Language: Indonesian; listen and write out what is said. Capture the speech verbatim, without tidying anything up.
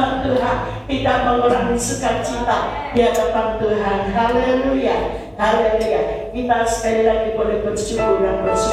hadapan Tuhan tidak mengurangi sukacita di hadapan Tuhan. Haleluya, haleluya. Kita sekali lagi boleh bersyukur dan bersyukur.